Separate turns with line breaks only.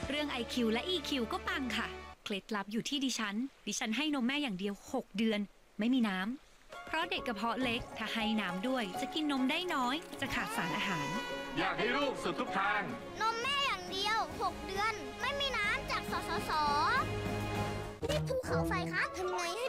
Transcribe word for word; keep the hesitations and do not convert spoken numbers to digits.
เรื่อง ไอ คิว และ อี คิว ก็ปังค่ะเคล็ดลับอยู่ที่ดิฉันดิฉันให้นมแม่อย่างเดียวหกเดือนไม่มีน้ำเพราะเด็กกระเพาะเล็กถ้าให้น้ำด้วยจะกินนมได้น้อยจะขาดสารอาหาร
อยากให้ลูกสุดทุกทาง
นมแม่อย่างเดียวหกเดือนไม่มีน้ำจากสสสนี่ภูเขาไฟครับทำไงให้